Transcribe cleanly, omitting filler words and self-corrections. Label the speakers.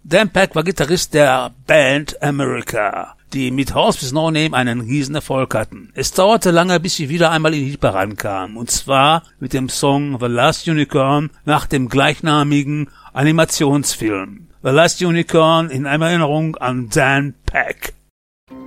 Speaker 1: Dan Peck war Gitarrist der Band America, die mit Horse with No Name einen riesen Erfolg hatten. Es dauerte lange, bis sie wieder einmal in die Hitparade kamen, und zwar mit dem Song The Last Unicorn nach dem gleichnamigen Animationsfilm. The Last Unicorn in Erinnerung an Dan Peck.